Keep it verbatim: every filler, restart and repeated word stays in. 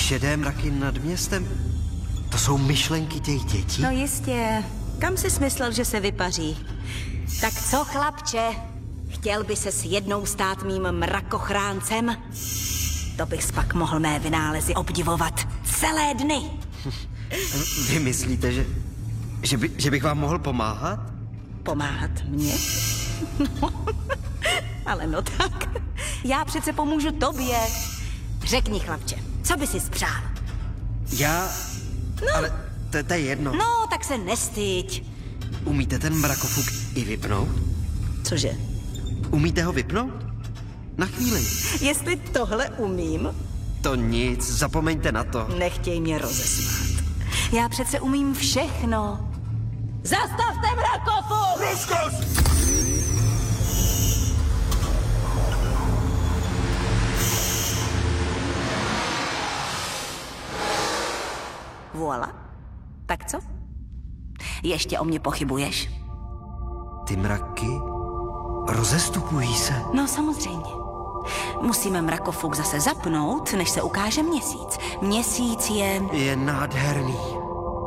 šedé mraky nad městem, to jsou myšlenky těch dětí? No jistě. Kam jsi myslel, že se vypaří? Tak co, chlapče? Chtěl by ses jednou stát mým mrakochráncem? To bych pak mohl mé vynálezy obdivovat celé dny. Vy myslíte, že, že, by, že bych vám mohl pomáhat? Pomáhat mně? Ale no tak, já přece pomůžu tobě. Řekni, chlapče, co by si spřál? Já... No. Ale to, to je jedno. No, tak se nestyď. Umíte ten mrakofuk i vypnout? Cože? Umíte ho vypnout? Na chvíli. Jestli tohle umím, To nic, zapomeňte na to. nechtěj mě rozesmát. Já přece umím všechno. Zastavte mrakofuk! Rozkaz! Voilà. Tak co? Ještě o mě pochybuješ? Ty mraky rozestupují se. No samozřejmě. Musíme mrakofuk zase zapnout, než se ukáže měsíc. Měsíc je... Je nádherný.